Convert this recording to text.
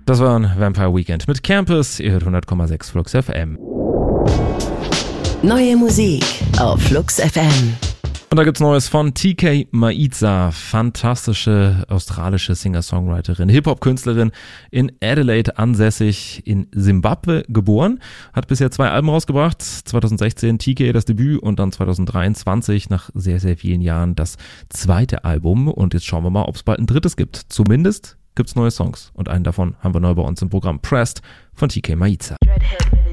Das war ein Vampire Weekend mit Campus. Ihr hört 100,6 Flux FM. Neue Musik auf Flux FM. Und da gibt's Neues von TK Maiza, fantastische australische Singer-Songwriterin, Hip-Hop-Künstlerin, in Adelaide ansässig, in Simbabwe geboren, hat bisher 2 Alben rausgebracht, 2016 TK das Debüt und dann 2023 nach sehr, sehr vielen Jahren das 2. Album und jetzt schauen wir mal, ob es bald ein 3. gibt. Zumindest gibt's neue Songs und einen davon haben wir neu bei uns im Programm, Pressed von TK Maiza.